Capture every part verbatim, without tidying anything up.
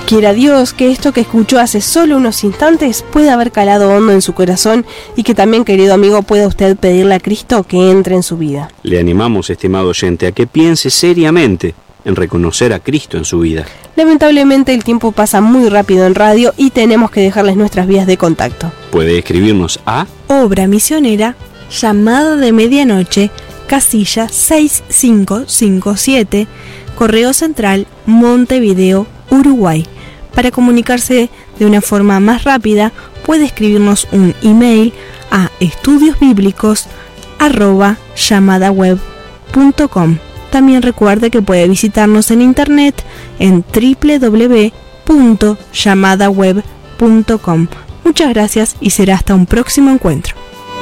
Quiera Dios que esto que escuchó hace solo unos instantes pueda haber calado hondo en su corazón y que también, querido amigo, pueda usted pedirle a Cristo que entre en su vida. Le animamos, estimado oyente, a que piense seriamente en reconocer a Cristo en su vida. Lamentablemente el tiempo pasa muy rápido en radio y tenemos que dejarles nuestras vías de contacto. Puede escribirnos a Obra Misionera, Llamada de Medianoche, casilla seis cinco cinco siete, Correo Central, Montevideo, Uruguay. Para comunicarse de una forma más rápida, puede escribirnos un email a estudiosbíblicos arroba llamadaweb punto com. También recuerde que puede visitarnos en internet en doble u doble u doble u punto llamadaweb punto com. Muchas gracias y será hasta un próximo encuentro.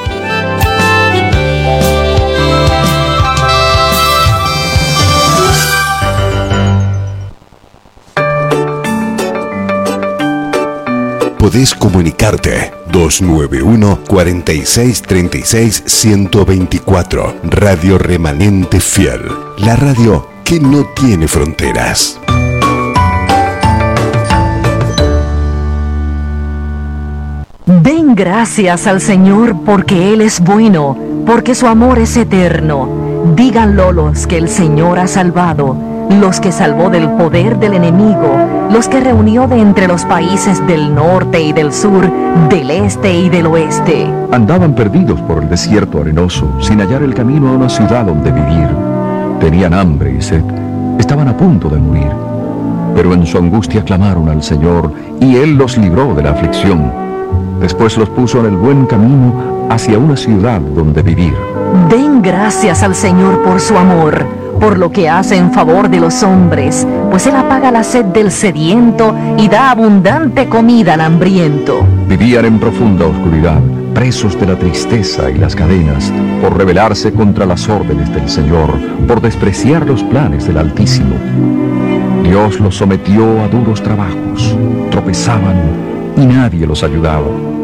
Podés comunicarte dos nueve uno, cuatro seis tres seis, uno cero dos cuatro. Radio Remanente Fiel, la radio que no tiene fronteras. Den gracias al Señor porque Él es bueno, porque su amor es eterno. Díganlo los que el Señor ha salvado, los que salvó del poder del enemigo, los que reunió de entre los países del norte y del sur, del este y del oeste. Andaban perdidos por el desierto arenoso, sin hallar el camino a una ciudad donde vivir. Tenían hambre y sed, estaban a punto de morir. Pero en su angustia clamaron al Señor, y Él los libró de la aflicción. Después los puso en el buen camino hacia una ciudad donde vivir. Den gracias al Señor por su amor, por lo que hace en favor de los hombres, pues Él apaga la sed del sediento y da abundante comida al hambriento. Vivían en profunda oscuridad, presos de la tristeza y las cadenas, por rebelarse contra las órdenes del Señor, por despreciar los planes del Altísimo. Dios los sometió a duros trabajos, tropezaban y nadie los ayudaba.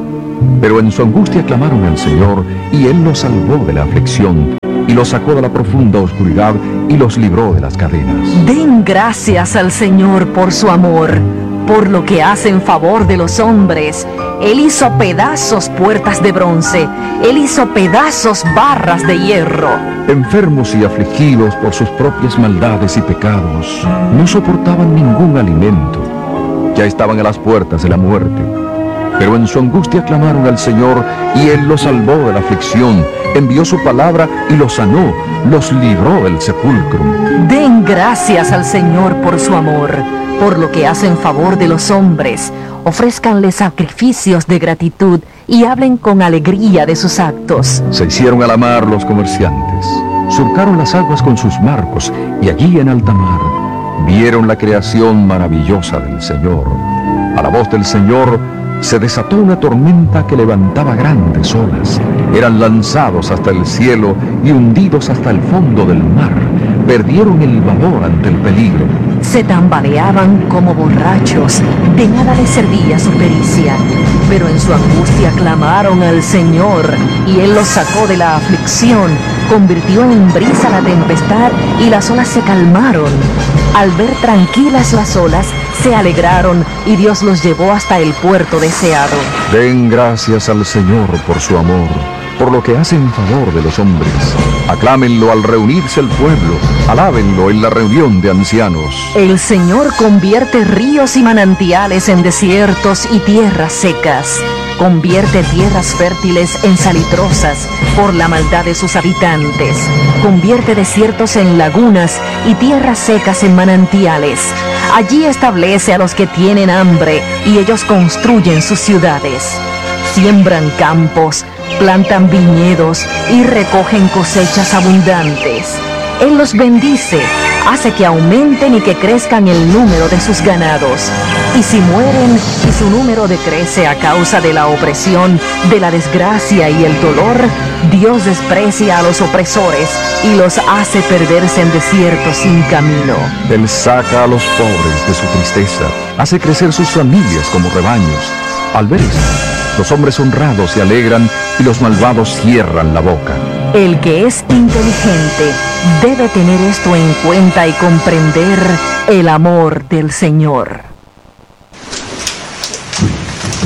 Pero en su angustia clamaron al Señor, y Él los salvó de la aflicción, y los sacó de la profunda oscuridad, y los libró de las cadenas. Den gracias al Señor por su amor, por lo que hace en favor de los hombres. Él hizo pedazos puertas de bronce, Él hizo pedazos barras de hierro. Enfermos y afligidos por sus propias maldades y pecados, no soportaban ningún alimento. Ya estaban a las puertas de la muerte. Pero en su angustia clamaron al Señor, y Él los salvó de la aflicción, envió su palabra y los sanó, los libró del sepulcro. Den gracias al Señor por su amor, por lo que hace en favor de los hombres. Ofrézcanle sacrificios de gratitud y hablen con alegría de sus actos. Se hicieron a la mar los comerciantes, surcaron las aguas con sus barcos, y allí en alta mar vieron la creación maravillosa del Señor. A la voz del Señor se desató una tormenta que levantaba grandes olas. Eran lanzados hasta el cielo y hundidos hasta el fondo del mar. Perdieron el valor ante el peligro. Se tambaleaban como borrachos, de nada les servía su pericia. Pero en su angustia clamaron al Señor, y Él los sacó de la aflicción, convirtió en brisa la tempestad, y las olas se calmaron. Al ver tranquilas las olas, se alegraron, y Dios los llevó hasta el puerto deseado. Den gracias al Señor por su amor, por lo que hace en favor de los hombres. Aclámenlo al reunirse el pueblo, alábenlo en la reunión de ancianos. El Señor convierte ríos y manantiales en desiertos y tierras secas. Convierte tierras fértiles en salitrosas por la maldad de sus habitantes. Convierte desiertos en lagunas y tierras secas en manantiales. Allí establece a los que tienen hambre, y ellos construyen sus ciudades. Siembran campos, plantan viñedos y recogen cosechas abundantes. Él los bendice, hace que aumenten y que crezcan el número de sus ganados. Y si mueren y su número decrece a causa de la opresión, de la desgracia y el dolor, Dios desprecia a los opresores y los hace perderse en desiertos sin camino. Él saca a los pobres de su tristeza, hace crecer sus familias como rebaños. Al ver esto, los hombres honrados se alegran y los malvados cierran la boca. El que es inteligente debe tener esto en cuenta y comprender el amor del Señor.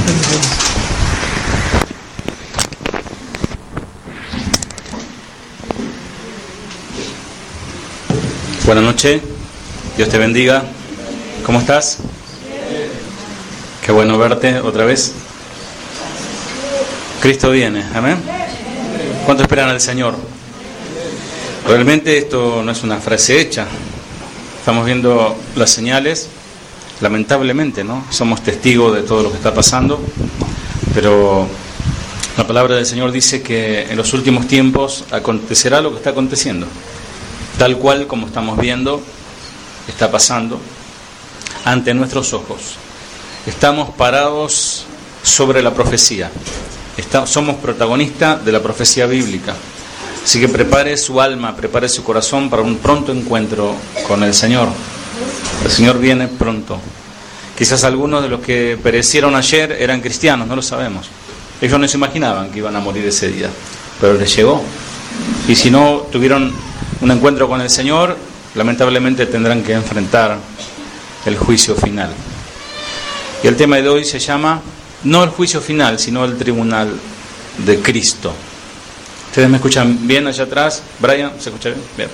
Buenas noches, Dios te bendiga. ¿Cómo estás? Qué bueno verte otra vez. Cristo viene, amén. ¿Cuánto esperan al Señor? Realmente esto no es una frase hecha. Estamos viendo las señales, lamentablemente, ¿no? Somos testigos de todo lo que está pasando, pero la palabra del Señor dice que en los últimos tiempos acontecerá lo que está aconteciendo. Tal cual como estamos viendo, está pasando ante nuestros ojos. Estamos parados sobre la profecía. Estamos, somos protagonistas de la profecía bíblica. Así que prepare su alma, prepare su corazón para un pronto encuentro con el Señor. El Señor viene pronto. Quizás algunos de los que perecieron ayer eran cristianos, no lo sabemos. Ellos no se imaginaban que iban a morir ese día, pero les llegó. Y si no tuvieron un encuentro con el Señor, lamentablemente tendrán que enfrentar el juicio final. Y el tema de hoy se llama, no el juicio final, sino el tribunal de Cristo. ¿Ustedes me escuchan bien allá atrás? Brian, ¿se escucha bien? Bien.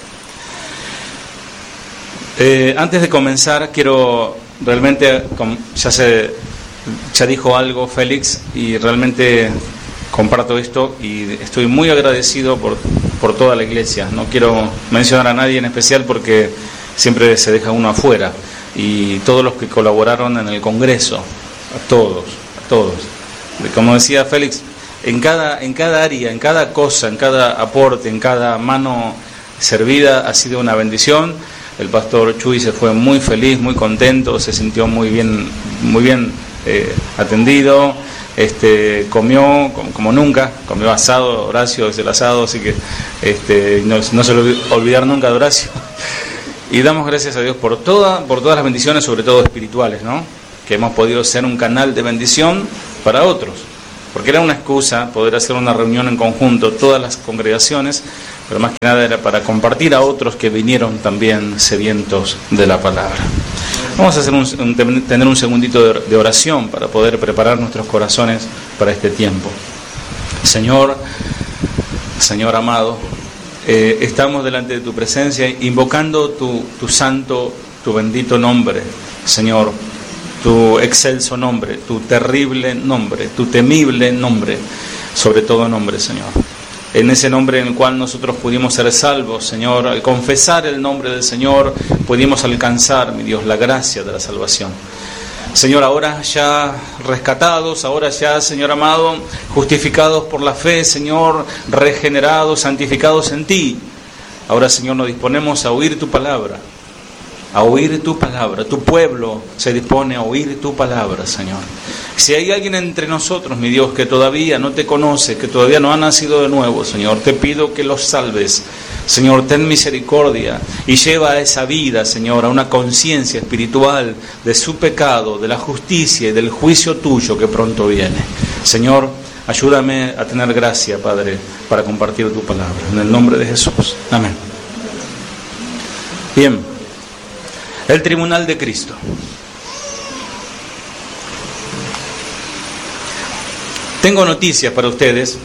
Eh, antes de comenzar, quiero realmente, ya se ya dijo algo Félix, y realmente comparto esto y estoy muy agradecido por, por toda la iglesia. No quiero mencionar a nadie en especial porque siempre se deja uno afuera. Y todos los que colaboraron en el Congreso, a todos, a todos. Como decía Félix, en cada, en cada área, en cada cosa, en cada aporte, en cada mano servida ha sido una bendición. El pastor Chuy se fue muy feliz, muy contento, se sintió muy bien, muy bien eh, atendido. Este, comió como, como nunca, comió asado, Horacio es el asado, así que este, no, no se lo olvidar nunca de Horacio. Y damos gracias a Dios por, toda, por todas las bendiciones, sobre todo espirituales, ¿no? Que hemos podido ser un canal de bendición para otros, porque era una excusa poder hacer una reunión en conjunto, todas las congregaciones, pero más que nada era para compartir a otros que vinieron también sedientos de la palabra. Vamos a hacer un, un, tener un segundito de, de oración para poder preparar nuestros corazones para este tiempo. Señor, Señor amado, eh, estamos delante de tu presencia invocando tu, tu santo, tu bendito nombre, Señor, tu excelso nombre, tu terrible nombre, tu temible nombre, sobre todo nombre, Señor. En ese nombre en el cual nosotros pudimos ser salvos, Señor, al confesar el nombre del Señor, pudimos alcanzar, mi Dios, la gracia de la salvación. Señor, ahora ya rescatados, ahora ya, Señor amado, justificados por la fe, Señor, regenerados, santificados en ti. Ahora, Señor, nos disponemos a oír tu palabra, a oír tu palabra. Tu pueblo se dispone a oír tu palabra, Señor. Si hay alguien entre nosotros, mi Dios, que todavía no te conoce, que todavía no ha nacido de nuevo, Señor, te pido que los salves. Señor, ten misericordia y lleva a esa vida, Señor, a una conciencia espiritual de su pecado, de la justicia y del juicio tuyo que pronto viene. Señor, ayúdame a tener gracia, Padre, para compartir tu palabra. En el nombre de Jesús. Amén. Bien. El tribunal de Cristo. Tengo noticias para ustedes.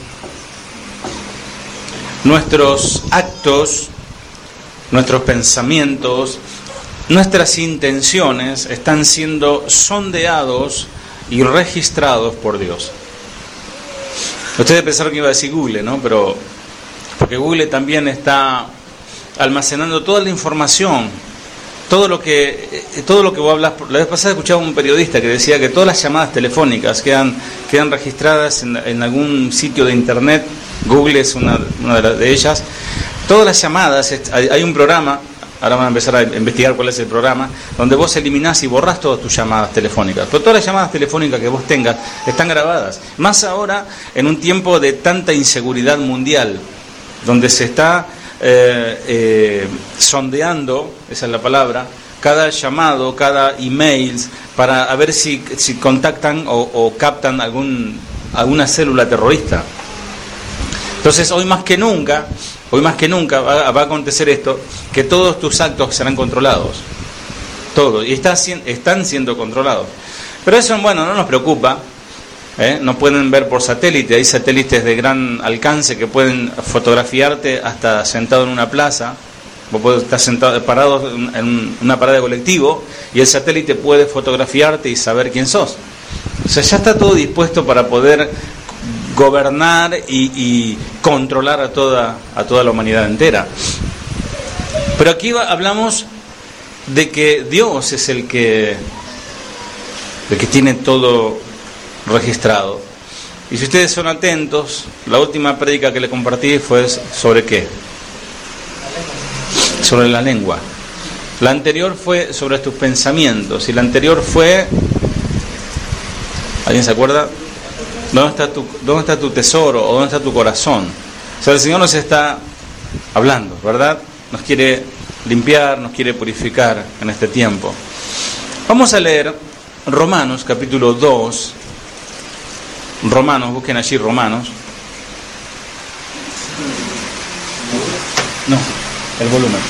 Nuestros actos, nuestros pensamientos, nuestras intenciones están siendo sondeados y registrados por Dios. Ustedes pensaron que iba a decir Google, ¿no? Pero porque Google también está almacenando toda la información. Todo lo que todo lo que vos hablas, la vez pasada escuchaba un periodista que decía que todas las llamadas telefónicas quedan quedan registradas en, en algún sitio de internet. Google es una, una de ellas. Todas las llamadas, hay, hay un programa, ahora van a empezar a investigar cuál es el programa, donde vos eliminás y borrás todas tus llamadas telefónicas. Pero todas las llamadas telefónicas que vos tengas están grabadas. Más ahora en un tiempo de tanta inseguridad mundial, donde se está Eh, eh, sondeando, esa es la palabra, cada llamado, cada email, para a ver si, si contactan o, o captan algún, alguna célula terrorista. Entonces hoy más que nunca, hoy más que nunca va, va a acontecer esto, que todos tus actos serán controlados, todos, y está, están siendo controlados. Pero eso, bueno, no nos preocupa, ¿eh? No pueden ver por satélite, hay satélites de gran alcance que pueden fotografiarte hasta sentado en una plaza. Vos podés estar sentado, parado en una parada de colectivo y el satélite puede fotografiarte y saber quién sos. O sea, ya está todo dispuesto para poder gobernar y, y controlar a toda, a toda la humanidad entera. Pero aquí va, hablamos de que Dios es el que, el que tiene todo registrado. Y si ustedes son atentos, la última prédica que le compartí fue sobre ¿qué? Sobre la lengua. La anterior fue sobre tus pensamientos y la anterior fue, ¿alguien se acuerda? ¿Dónde está tu, dónde está tu tesoro o dónde está tu corazón? O sea, el Señor nos está hablando, ¿verdad? Nos quiere limpiar, nos quiere purificar en este tiempo. Vamos a leer Romanos capítulo dos. Romanos, busquen allí Romanos. No, el volumen.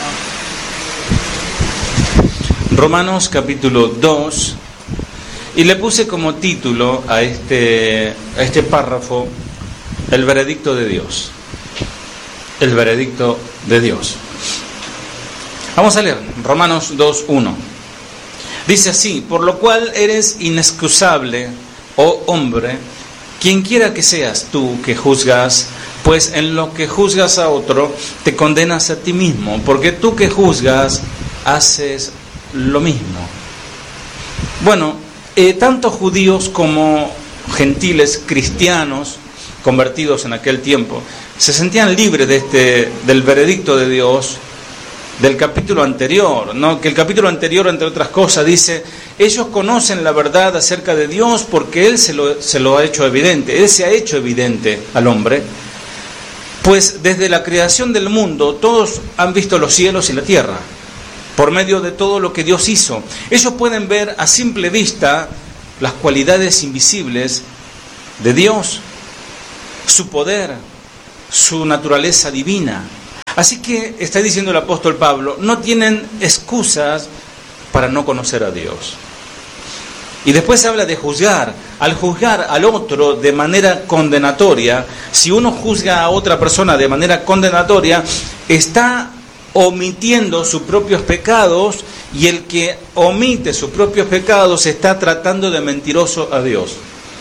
Romanos capítulo dos. Y le puse como título a este, a este párrafo el veredicto de Dios. El veredicto de Dios. Vamos a leer Romanos dos uno. Dice así: por lo cual eres inexcusable, oh hombre, quien quiera que seas tú que juzgas, pues en lo que juzgas a otro te condenas a ti mismo, porque tú que juzgas haces lo mismo. Bueno, eh, tanto judíos como gentiles cristianos convertidos en aquel tiempo se sentían libres de este, del veredicto de Dios del capítulo anterior, ¿no? Que el capítulo anterior, entre otras cosas, dice: ellos conocen la verdad acerca de Dios porque Él se lo, se lo ha hecho evidente, Él se ha hecho evidente al hombre, pues desde la creación del mundo todos han visto los cielos y la tierra, por medio de todo lo que Dios hizo. Ellos pueden ver a simple vista las cualidades invisibles de Dios, su poder, su naturaleza divina. Así que, está diciendo el apóstol Pablo, no tienen excusas para no conocer a Dios. Y después habla de juzgar. Al juzgar al otro de manera condenatoria, si uno juzga a otra persona de manera condenatoria, está omitiendo sus propios pecados, y el que omite sus propios pecados está tratando de mentiroso a Dios.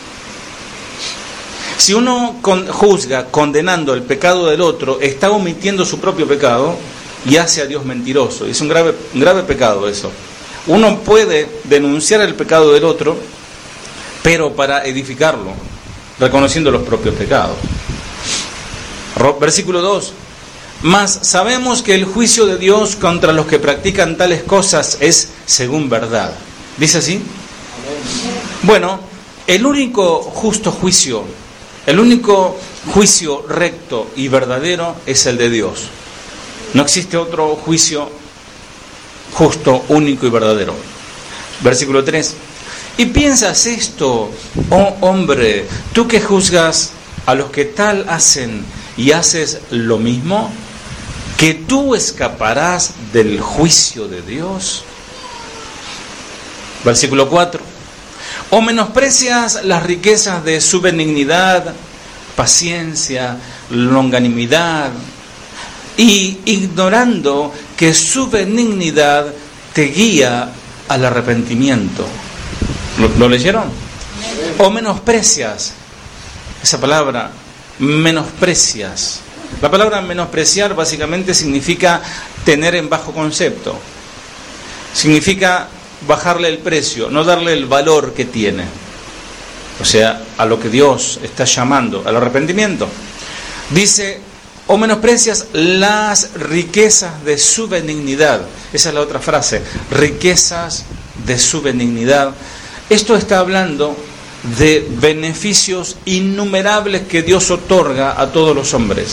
Si uno con, juzga condenando el pecado del otro, está omitiendo su propio pecado y hace a Dios mentiroso. Y es un grave, un grave pecado eso. Uno puede denunciar el pecado del otro, pero para edificarlo, reconociendo los propios pecados. Versículo dos. Mas sabemos que el juicio de Dios contra los que practican tales cosas es según verdad. ¿Dice así? Bueno, el único justo juicio, el único juicio recto y verdadero es el de Dios. No existe otro juicio justo, único y verdadero. Versículo tres. Y piensas esto, oh hombre, tú que juzgas a los que tal hacen y haces lo mismo, que tú escaparás del juicio de Dios. Versículo cuatro. O menosprecias las riquezas de su benignidad, paciencia, longanimidad, y ignorando que su benignidad te guía al arrepentimiento. ¿Lo, lo leyeron? O menosprecias, esa palabra, menosprecias. La palabra menospreciar básicamente significa tener en bajo concepto. Significa bajarle el precio, no darle el valor que tiene. O sea, a lo que Dios está llamando, al arrepentimiento. Dice, o menosprecias las riquezas de su benignidad. Esa es la otra frase, riquezas de su benignidad. Esto está hablando de beneficios innumerables que Dios otorga a todos los hombres.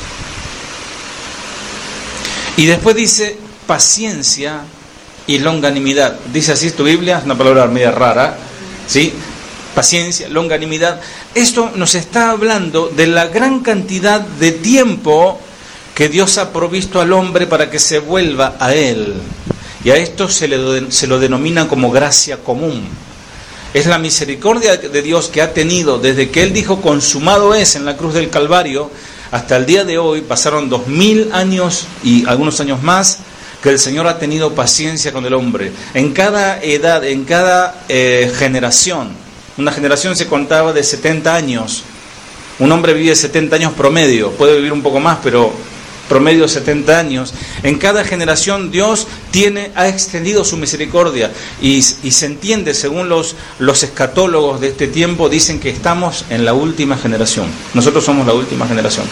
Y después dice paciencia y longanimidad. Dice así tu Biblia, es una palabra media rara, ¿sí? Paciencia, longanimidad. Esto nos está hablando de la gran cantidad de tiempo que Dios ha provisto al hombre para que se vuelva a Él. Y a esto se, le, se lo denomina como gracia común. Es la misericordia de Dios que ha tenido desde que Él dijo consumado es en la cruz del Calvario hasta el día de hoy. Pasaron dos mil años y algunos años más que el Señor ha tenido paciencia con el hombre. En cada edad, en cada eh, generación, una generación se contaba de setenta años. Un hombre vive setenta años promedio, puede vivir un poco más, pero promedio setenta años. En cada generación Dios tiene, ha extendido su misericordia y, y se entiende, según los, los escatólogos de este tiempo, dicen que estamos en la última generación. Nosotros somos la última generación.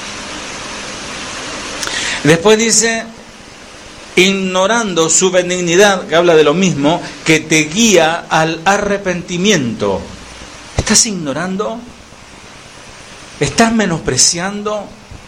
Después dice, ignorando su benignidad, que habla de lo mismo, que te guía al arrepentimiento. ¿Estás ignorando? ¿Estás menospreciando?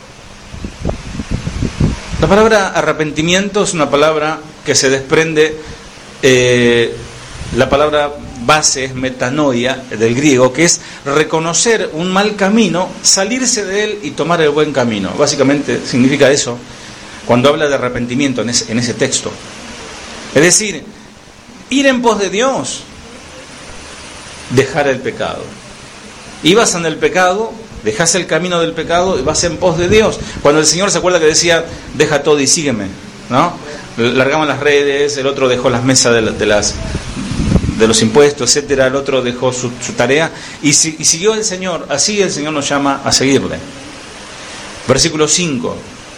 La palabra arrepentimiento es una palabra que se desprende, eh, la palabra base es metanoia, del griego, que es reconocer un mal camino, salirse de él y tomar el buen camino. Básicamente significa eso, cuando habla de arrepentimiento en ese, en ese texto. Es decir, ir en pos de Dios, dejar el pecado. Ibas en el pecado, dejas el camino del pecado y vas en pos de Dios. Cuando el Señor se acuerda que decía, deja todo y sígueme, ¿no? Largaban las redes, el otro dejó las mesas de, la, de, las, de los impuestos, etcétera, el otro dejó su, su tarea y, y siguió el Señor. Así el Señor nos llama a seguirle. Versículo cinco.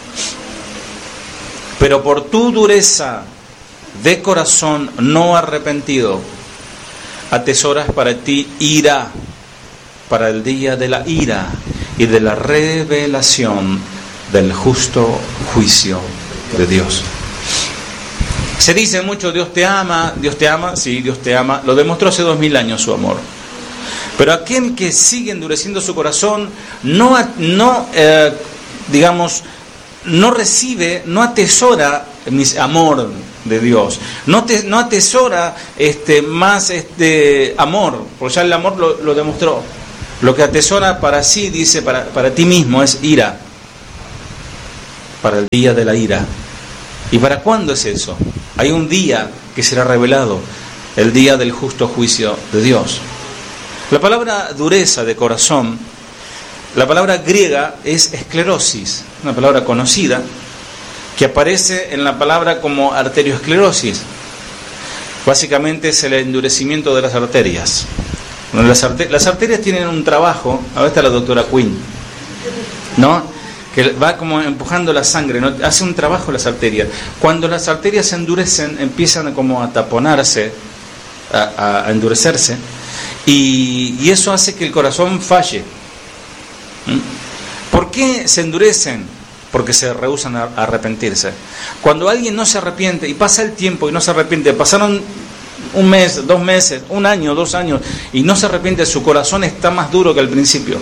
Pero por tu dureza de corazón no arrepentido, atesoras para ti ira, para el día de la ira y de la revelación del justo juicio de Dios. Se dice mucho, Dios te ama, Dios te ama, sí, Dios te ama, lo demostró hace dos mil años su amor. Pero aquel que sigue endureciendo su corazón, no, no eh, digamos, no recibe, no atesora mi amor de Dios, no, te, no atesora este, más este amor, porque ya el amor lo, lo demostró. Lo que atesora para sí, dice, para, para ti mismo es ira, para el día de la ira. ¿Y para cuándo es eso? Hay un día que será revelado, el día del justo juicio de Dios. La palabra dureza de corazón, la palabra griega es esclerosis, una palabra conocida, que aparece en la palabra como arterioesclerosis. Básicamente es el endurecimiento de las arterias. Las arterias, las arterias tienen un trabajo, ahora está la doctora Quinn, ¿no? Que va como empujando la sangre, ¿no? Hace un trabajo las arterias. Cuando las arterias se endurecen, empiezan como a taponarse, a, a, a endurecerse, y, y eso hace que el corazón falle. ¿Mm? ¿Por qué se endurecen? Porque se rehúsan a arrepentirse. Cuando alguien no se arrepiente, y pasa el tiempo y no se arrepiente, pasaron un mes, dos meses, un año, dos años, y no se arrepiente, su corazón está más duro que al principio.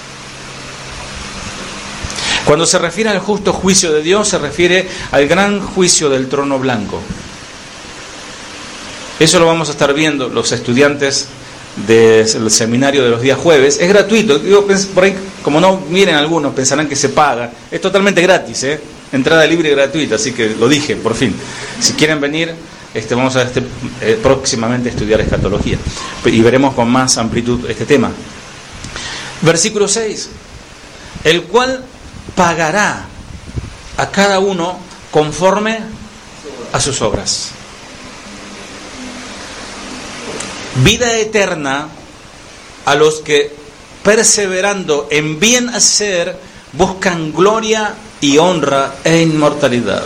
Cuando se refiere al justo juicio de Dios, se refiere al gran juicio del trono blanco. Eso lo vamos a estar viendo los estudiantes del seminario de los días jueves. Es gratuito. Digo, por ahí, como no miren algunos, pensarán que se paga. Es totalmente gratis, ¿eh? Entrada libre y gratuita, así que lo dije, por fin. Si quieren venir, este, vamos a este, eh, próximamente estudiar escatología. Y veremos con más amplitud este tema. Versículo seis. El cual pagará a cada uno conforme a sus obras. Vida eterna a los que, perseverando en bien hacer, buscan gloria y honra e inmortalidad.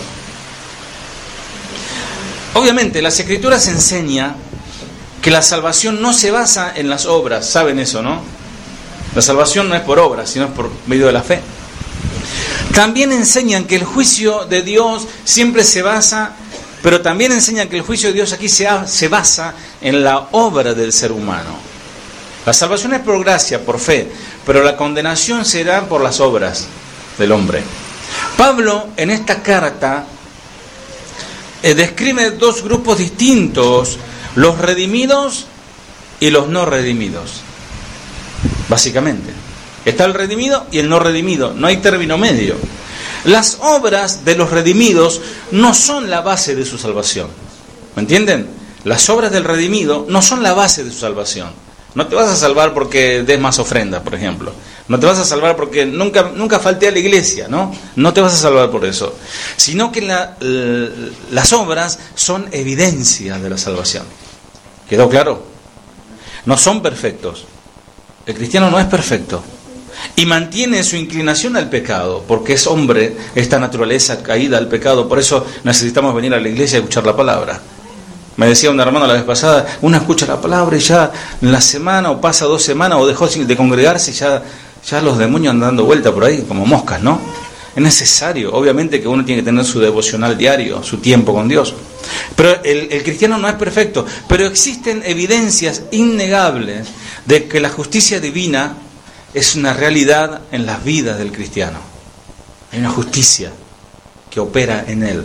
Obviamente, las Escrituras enseñan que la salvación no se basa en las obras. ¿Saben eso, no? La salvación no es por obras, sino es por medio de la fe. También enseñan que el juicio de Dios siempre se basa, pero también enseñan que el juicio de Dios aquí se, se basa en la obra del ser humano. La salvación es por gracia, por fe, pero la condenación será por las obras del hombre. Pablo en esta carta eh, describe dos grupos distintos, los redimidos y los no redimidos. Básicamente. Está el redimido y el no redimido, no hay término medio. Las obras de los redimidos no son la base de su salvación. ¿Me entienden? las obras del redimido no son la base de su salvación. No te vas a salvar porque des más ofrenda, por ejemplo. No te vas a salvar porque nunca, nunca falté a la iglesia, ¿no? No te vas a salvar por eso. Sino que la, la, las obras son evidencia de la salvación. ¿Quedó claro? No son perfectos. El cristiano no es perfecto. Y mantiene su inclinación al pecado, porque es hombre, esta naturaleza caída al pecado. Por eso necesitamos venir a la iglesia y escuchar la palabra. Me decía un hermano la vez pasada, uno escucha la palabra y ya en la semana, o pasa dos semanas, o dejó de congregarse y ya, ya los demonios andan dando vuelta por ahí, como moscas, ¿no? Es necesario, obviamente que uno tiene que tener su devocional diario, su tiempo con Dios. Pero el, el cristiano no es perfecto, pero existen evidencias innegables de que la justicia divina es una realidad en las vidas del cristiano. Hay una justicia que opera en él.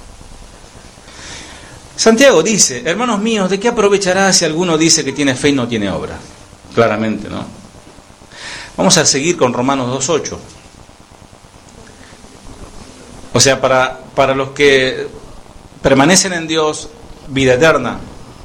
Santiago dice, hermanos míos, ¿de qué aprovechará si alguno dice que tiene fe y no tiene obra? Claramente, ¿no? Vamos a seguir con Romanos dos ocho. O sea, para, para los que permanecen en Dios, vida eterna.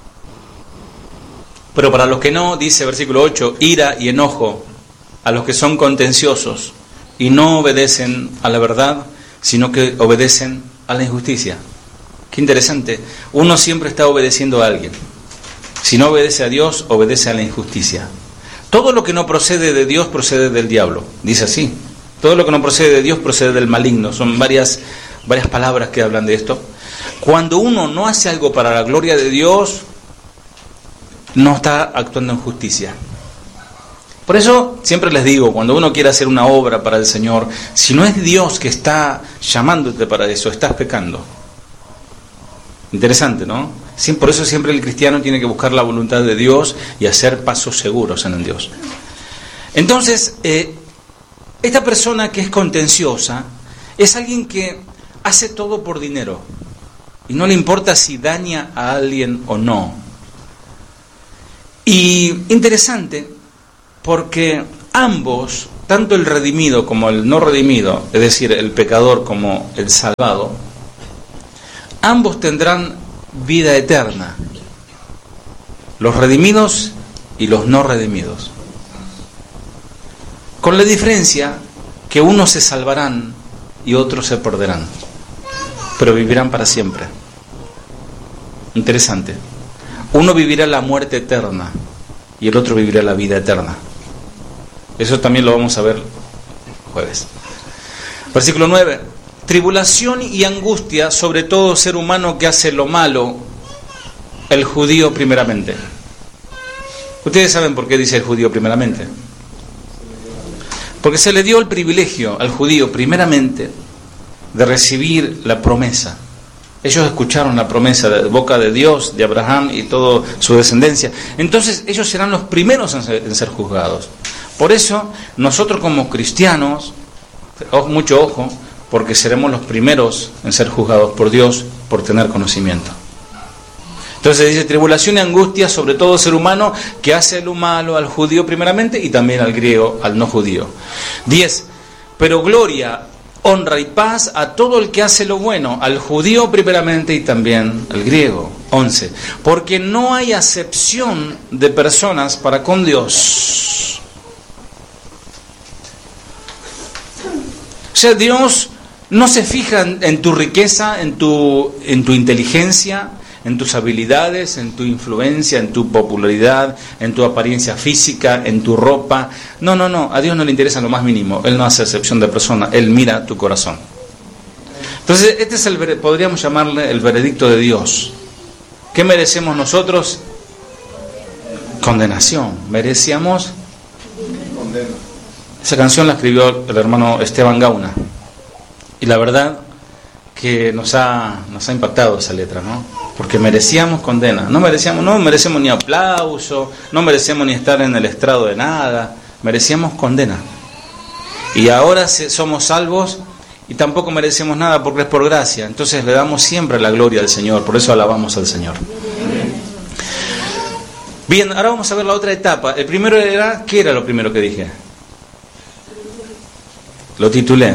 Pero para los que no, dice versículo ocho, ira y enojo a los que son contenciosos y no obedecen a la verdad, sino que obedecen a la injusticia. Qué interesante. Uno siempre está obedeciendo a alguien. Si no obedece a Dios, obedece a la injusticia. Todo lo que no procede de Dios procede del diablo. Dice así. Todo lo que no procede de Dios procede del maligno. Son varias, varias palabras que hablan de esto. Cuando uno no hace algo para la gloria de Dios, no está actuando en justicia. Por eso siempre les digo, cuando uno quiere hacer una obra para el Señor, si no es Dios que está llamándote para eso, estás pecando. Interesante, ¿no? Por eso siempre el cristiano tiene que buscar la voluntad de Dios y hacer pasos seguros en el Dios. Entonces, eh, esta persona que es contenciosa es alguien que hace todo por dinero y no le importa si daña a alguien o no. Y interesante, porque ambos, tanto el redimido como el no redimido, es decir, el pecador como el salvado, ambos tendrán vida eterna, los redimidos y los no redimidos, con la diferencia que unos se salvarán y otros se perderán, pero vivirán para siempre. Interesante. Uno vivirá la muerte eterna y el otro vivirá la vida eterna. Eso también lo vamos a ver jueves. Versículo nueve. Tribulación y angustia sobre todo ser humano que hace lo malo, el judío primeramente. Ustedes saben por qué dice el judío primeramente. Porque se le dio el privilegio al judío primeramente de recibir la promesa. Ellos escucharon la promesa de boca de Dios, de Abraham y toda su descendencia. Entonces ellos serán los primeros en ser, en ser juzgados. Por eso nosotros como cristianos, mucho ojo, porque seremos los primeros en ser juzgados por Dios por tener conocimiento. Entonces dice tribulación y angustia sobre todo ser humano que hace lo malo, al judío primeramente y también al griego, al no judío. diez. Pero gloria, honra y paz a todo el que hace lo bueno, al judío primeramente y también al griego. once. Porque no hay acepción de personas para con Dios. O sea, Dios no se fija en, en tu riqueza, en tu, en tu inteligencia, en tus habilidades, en tu influencia, en tu popularidad, en tu apariencia física, en tu ropa. No, no, no, a Dios no le interesa lo más mínimo. Él no hace excepción de persona, Él mira tu corazón. Entonces, este es el, podríamos llamarle el veredicto de Dios. ¿Qué merecemos nosotros? Condenación. ¿Merecíamos? Esa canción la escribió el hermano Esteban Gauna. Y la verdad que nos ha, nos ha impactado esa letra, ¿no? Porque merecíamos condena. No merecíamos, no merecemos ni aplauso, no merecemos ni estar en el estrado de nada. Merecíamos condena. Y ahora somos salvos y tampoco merecemos nada porque es por gracia. Entonces le damos siempre la gloria al Señor. Por eso alabamos al Señor. Bien, ahora vamos a ver la otra etapa. El primero era, ¿qué era lo primero que dije? Lo titulé.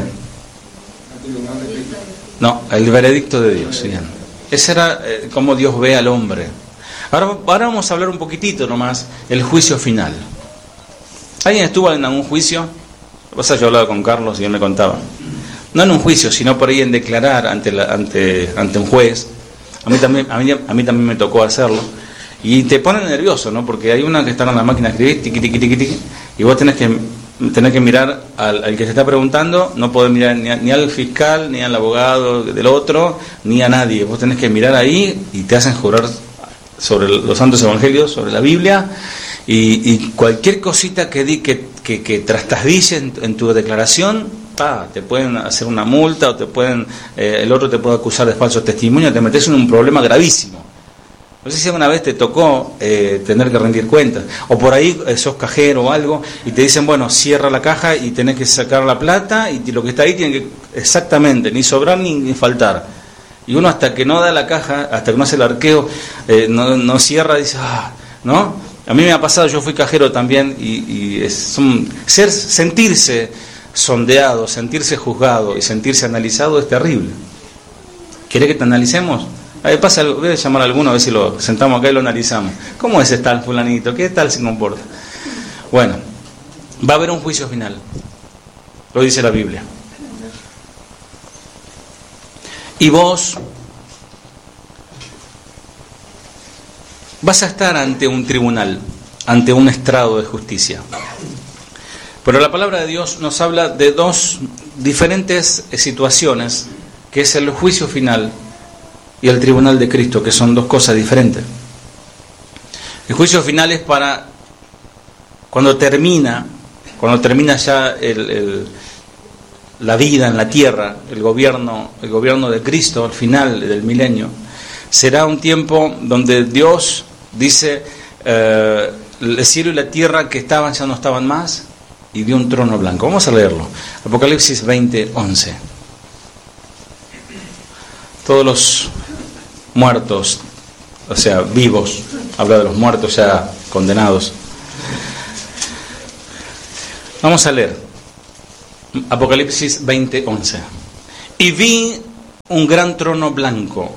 No, el veredicto de Dios. Bien. Ese era eh, cómo Dios ve al hombre. Ahora, ahora vamos a hablar un poquitito nomás, el juicio final. ¿Alguien estuvo en algún juicio? Lo que pasa es que yo hablaba con Carlos y él me contaba. No en un juicio, sino por ahí en declarar ante, la, ante, ante un juez. A mí, también, a, mí, a mí también me tocó hacerlo. Y te pone nervioso, ¿no? Porque hay una que está en la máquina de escribir, tiqui, tiqui, tiqui, tiqui, y vos tenés que, tenés que mirar al, al que se está preguntando, no podés mirar ni, a, ni al fiscal, ni al abogado del otro, ni a nadie. Vos tenés que mirar ahí y te hacen jurar sobre los santos evangelios, sobre la Biblia, y, y cualquier cosita que, di, que, que, que trastasdice en, en tu declaración, pa, te pueden hacer una multa, o te pueden eh, el otro te puede acusar de falso testimonio, te metes en un problema gravísimo. No sé si alguna vez te tocó eh, tener que rendir cuentas, o por ahí eh, sos cajero o algo, y te dicen, bueno, cierra la caja y tenés que sacar la plata, y lo que está ahí tiene que, exactamente, ni sobrar ni, ni faltar. Y uno hasta que no da la caja, hasta que no hace el arqueo, eh, no, no cierra, dice, ah, ¿no? A mí me ha pasado, yo fui cajero también, y, y es un, ser, sentirse sondeado, sentirse juzgado y sentirse analizado es terrible. ¿Querés que te analicemos? Ahí pasa, voy a llamar a alguno a ver si lo sentamos acá y lo analizamos. ¿Cómo es tal fulanito? ¿Qué tal se comporta? Bueno, va a haber un juicio final. Lo dice la Biblia. Y vos vas a estar ante un tribunal, ante un estrado de justicia. Pero la palabra de Dios nos habla de dos diferentes situaciones, que es el juicio final y el tribunal de Cristo, que son dos cosas diferentes. El juicio final es para cuando termina, cuando termina ya el, el, la vida en la tierra, el gobierno, el gobierno de Cristo, al final del milenio, será un tiempo donde Dios dice, eh, el cielo y la tierra que estaban ya no estaban más, y vio un trono blanco. Vamos a leerlo. Apocalipsis veinte, once. Todos los muertos, o sea, vivos, habla de los muertos ya condenados. Vamos a leer. Apocalipsis veinte, once. Y vi un gran trono blanco,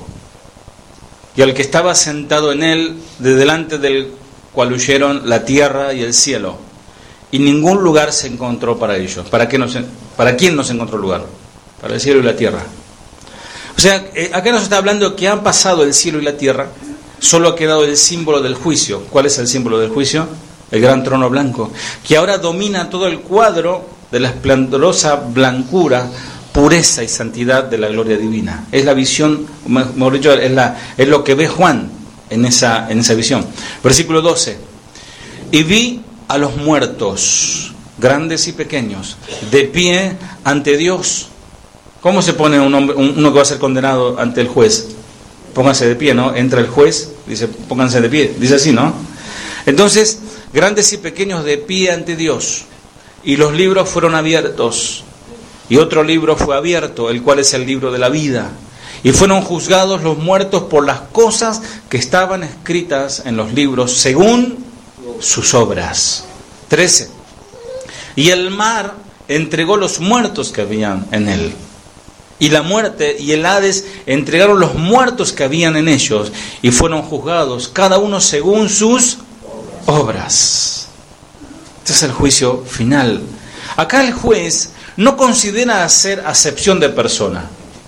y al que estaba sentado en él, de delante del cual huyeron la tierra y el cielo, y ningún lugar se encontró para ellos. ¿Para qué nos, para quién nos encontró lugar? Para el cielo y la tierra. O sea, eh, acá nos está hablando que han pasado el cielo y la tierra, solo ha quedado el símbolo del juicio. ¿Cuál es el símbolo del juicio? El gran trono blanco, que ahora domina todo el cuadro de la esplendorosa blancura, pureza y santidad de la gloria divina. Es la visión, mejor dicho, es, la, es lo que ve Juan en esa, en esa visión. Versículo doce. Y vi a los muertos, grandes y pequeños, de pie ante Dios. ¿Cómo se pone un hombre, un, uno que va a ser condenado ante el juez? Pónganse de pie, ¿no? Entra el juez, dice, pónganse de pie, dice así, ¿no? Entonces, grandes y pequeños de pie ante Dios, y los libros fueron abiertos, y otro libro fue abierto, el cual es el libro de la vida, y fueron juzgados los muertos por las cosas que estaban escritas en los libros, según sus obras. trece. Y el mar entregó los muertos que habían en él, y la muerte y el Hades entregaron los muertos que habían en ellos, y fueron juzgados cada uno según sus obras. Este es el juicio final. Acá el juez no considera hacer acepción de persona.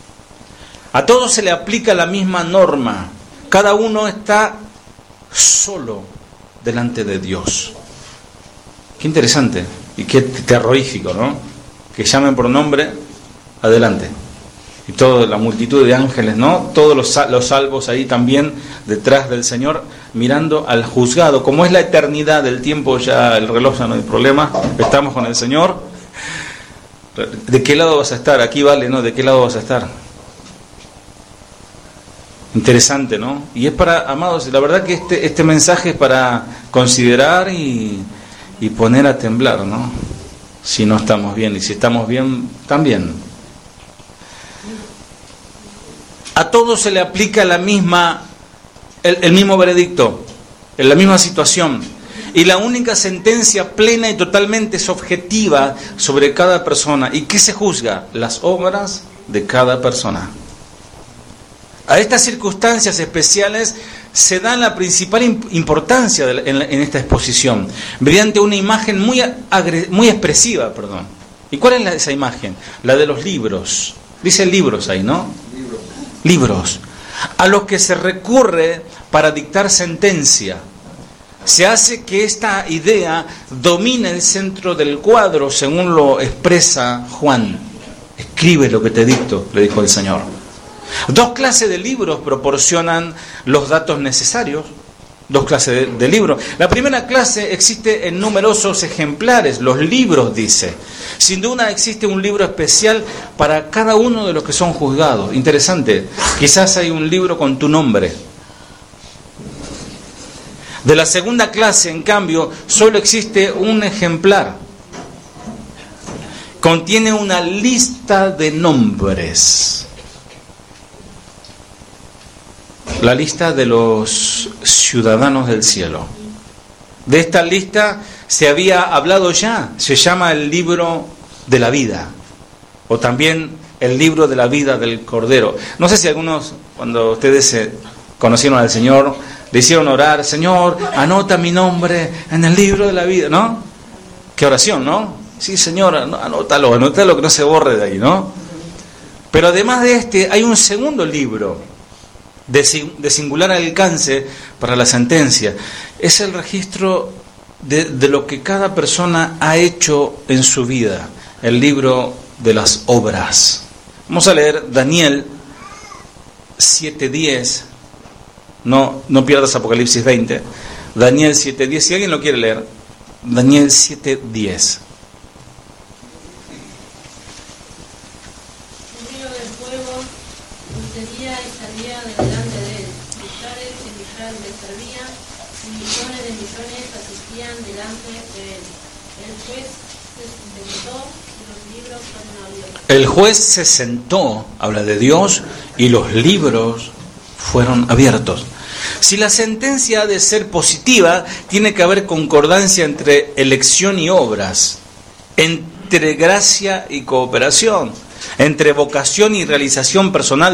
A todos se le aplica la misma norma. Cada uno está solo delante de Dios. Qué interesante y qué terrorífico, ¿no? Que llamen por nombre, adelante. Y toda la multitud de ángeles, ¿no? Todos los, los salvos ahí también detrás del Señor, mirando al juzgado. Como es la eternidad del tiempo, ya el reloj ya no hay problema, estamos con el Señor. ¿De qué lado vas a estar? Aquí vale, ¿no? ¿De qué lado vas a estar? Interesante, ¿no? Y es para, amados, la verdad que este, este mensaje es para considerar y, y poner a temblar, ¿no? Si no estamos bien, y si estamos bien, también. A todos se le aplica la misma, el, el mismo veredicto, en la misma situación. Y la única sentencia plena y totalmente subjetiva sobre cada persona. ¿Y qué se juzga? Las obras de cada persona. A estas circunstancias especiales se da la principal importancia de la, en, la, en esta exposición, mediante una imagen muy, agre, muy expresiva. Perdón. ¿Y cuál es la, esa imagen? La de los libros. Dice libros ahí, ¿no? Libros. Libros. A los que se recurre para dictar sentencia. Se hace que esta idea domine el centro del cuadro, según lo expresa Juan. Escribe lo que te dicto, le dijo el Señor. Dos clases de libros proporcionan los datos necesarios. Dos clases de, de libros. La primera clase existe en numerosos ejemplares, los libros, dice. Sin duda existe un libro especial para cada uno de los que son juzgados. Interesante, quizás hay un libro con tu nombre. De la segunda clase, en cambio, solo existe un ejemplar. Contiene una lista de nombres. La lista de los ciudadanos del cielo. De esta lista se había hablado ya, se llama el libro de la vida, o también el libro de la vida del Cordero. No sé si algunos, cuando ustedes se conocieron al Señor, le hicieron orar: Señor, anota mi nombre en el libro de la vida, ¿no? Qué oración, ¿no? Sí, Señor, anótalo, anótalo, que no se borre de ahí, ¿no? Pero además de este, hay un segundo libro de, de singular alcance para la sentencia. Es el registro de, de lo que cada persona ha hecho en su vida, el libro de las obras. Vamos a leer Daniel siete diez. No, no pierdas Apocalipsis veinte. Daniel siete diez. Si alguien lo quiere leer, Daniel siete diez. El juez se sentó, habla de Dios, y los libros fueron abiertos. Si la sentencia ha de ser positiva, tiene que haber concordancia entre elección y obras, entre gracia y cooperación, entre vocación y realización personal